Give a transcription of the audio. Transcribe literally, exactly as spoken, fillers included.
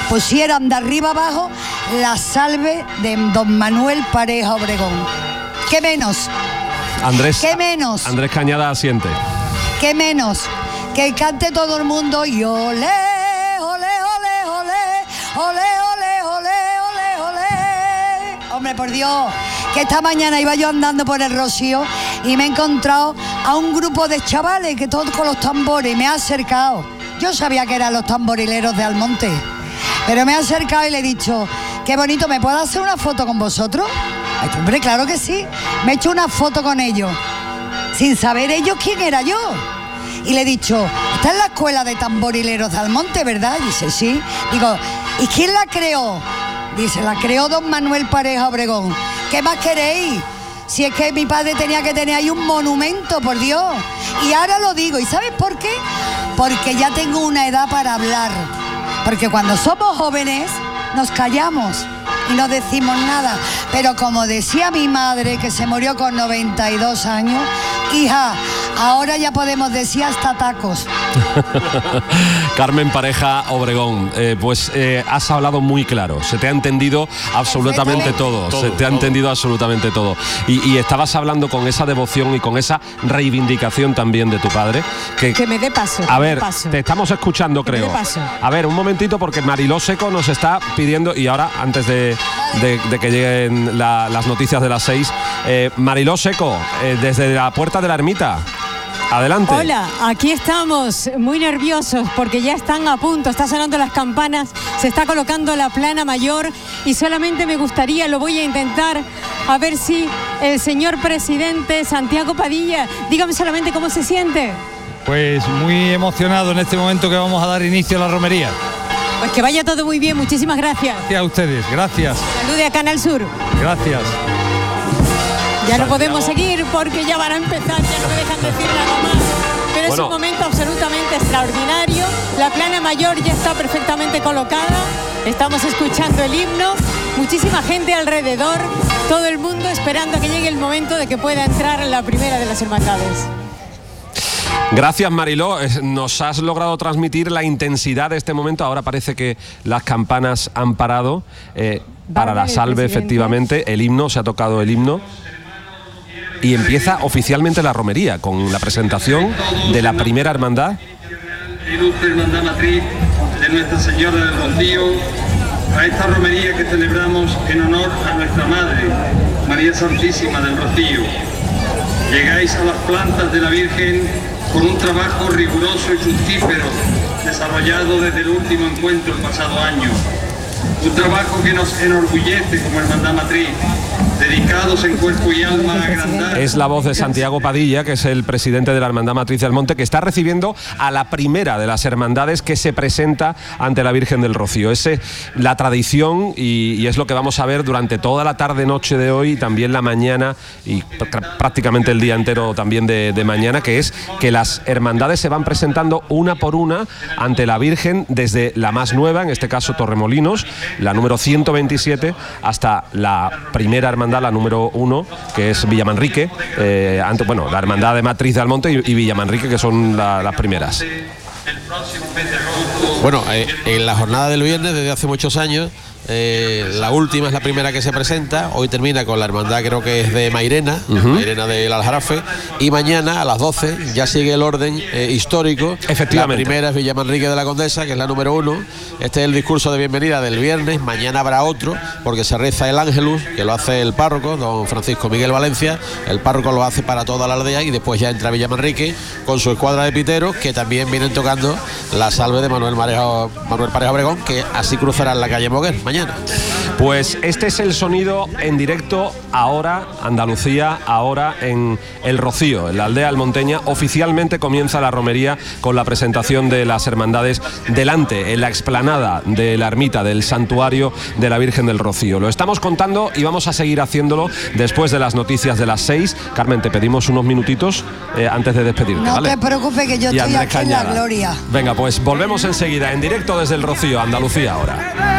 pusieran de arriba abajo la salve de don Manuel Pareja Obregón. ¿Qué menos? Andrés, ¿Qué menos? Andrés Cañada asiente. ¿Qué menos? Que cante todo el mundo y olé, olé, olé, olé, olé, olé, olé, olé, olé. Hombre, por Dios, que esta mañana iba yo andando por el Rocío y me he encontrado a un grupo de chavales que todos con los tambores, y me ha acercado. Yo sabía que eran los tamborileros de Almonte, pero me he acercado y le he dicho, qué bonito, ¿me puedo hacer una foto con vosotros? Ay, hombre, claro que sí. Me he hecho una foto con ellos, sin saber ellos quién era yo. Y le he dicho, está en la escuela de tamborileros de Almonte, ¿verdad? Y dice, sí. Digo, ¿y quién la creó? Dice, la creó don Manuel Pareja Obregón. ¿Qué más queréis? Si es que mi padre tenía que tener ahí un monumento, por Dios. Y ahora lo digo, ¿y sabes por qué? Porque ya tengo una edad para hablar. Porque cuando somos jóvenes nos callamos y no decimos nada. Pero como decía mi madre, que se murió con noventa y dos años, hija, ahora ya podemos decir hasta tacos. Carmen Pareja Obregón, eh, pues eh, has hablado muy claro, se te ha entendido absolutamente todo, todo, se te ha todo. entendido absolutamente todo. Y, y estabas hablando con esa devoción y con esa reivindicación también de tu padre. Que, que me dé paso. A ver, paso. te estamos escuchando, que creo. Me dé paso. A ver, un momentito, porque Mariló Seco nos está pidiendo, y ahora, antes de, de, de que lleguen la, las noticias de las seis, eh, Mariló Seco, eh, desde la puerta de la ermita. Adelante. Hola, aquí estamos muy nerviosos porque ya están a punto, está sonando las campanas, se está colocando la plana mayor y solamente me gustaría, lo voy a intentar, a ver si el señor presidente Santiago Padilla, dígame solamente cómo se siente. Pues muy emocionado en este momento que vamos a dar inicio a la romería. Pues que vaya todo muy bien, muchísimas gracias. Gracias a ustedes, gracias. Salude a Canal Sur. Gracias. Ya no podemos seguir porque ya van a empezar, ya no me dejan decir nada más. Pero bueno, es un momento absolutamente extraordinario. La plana mayor ya está perfectamente colocada. Estamos escuchando el himno. Muchísima gente alrededor. Todo el mundo esperando a que llegue el momento de que pueda entrar la primera de las hermandades. Gracias, Mariló, nos has logrado transmitir la intensidad de este momento. Ahora parece que las campanas han parado eh, para la salve, efectivamente. El himno, se ha tocado el himno. Y empieza oficialmente la romería con la presentación de la primera hermandad. Ilustre hermandad matriz de Nuestra Señora del Rocío, a esta romería que celebramos en honor a nuestra Madre, María Santísima del Rocío. Llegáis a las plantas de la Virgen con un trabajo riguroso y fructífero, desarrollado desde el último encuentro el pasado año. Un trabajo que nos enorgullece como hermandad matriz, dedicados en cuerpo y alma a agrandar. Es la voz de Santiago Padilla, que es el presidente de la Hermandad Matriz del Monte, que está recibiendo a la primera de las hermandades que se presenta ante la Virgen del Rocío. Es la tradición y, y es lo que vamos a ver durante toda la tarde-noche de hoy, también la mañana y pr prácticamente el día entero también de, de mañana, que es que las hermandades se van presentando una por una ante la Virgen, desde la más nueva, en este caso Torremolinos, la número ciento veintisiete, hasta la primera hermandad, la número uno, que es Villamanrique, eh, ante, bueno, la hermandad de Matriz de Almonte y, y Villamanrique, que son la, las primeras. Bueno, eh, en la jornada del viernes, desde hace muchos años, Eh, la última es la primera que se presenta. Hoy termina con la hermandad, creo que es de Mairena, uh-huh. Mairena del Aljarafe, y mañana a las doce ya sigue el orden eh, histórico. Efectivamente. La primera es Villamanrique de la Condesa, que es la número uno. Este es el discurso de bienvenida del viernes. Mañana habrá otro, porque se reza el Ángelus, que lo hace el párroco, don Francisco Miguel Valencia. El párroco lo hace para toda la aldea, y después ya entra Villamanrique con su escuadra de piteros, que también vienen tocando la salve de Manuel, Marejo, Manuel Pareja Obregón, que así cruzarán la calle Moguer mañana. Pues este es el sonido en directo ahora, Andalucía, ahora en El Rocío, en la aldea almonteña. Oficialmente comienza la romería con la presentación de las hermandades delante, en la explanada de la ermita del santuario de la Virgen del Rocío. Lo estamos contando y vamos a seguir haciéndolo después de las noticias de las seis. Carmen, te pedimos unos minutitos eh, antes de despedirte. No ¿vale? te preocupes, que yo y estoy Andrés aquí Cañada. en la gloria. Venga, pues volvemos enseguida en directo desde El Rocío, Andalucía ahora.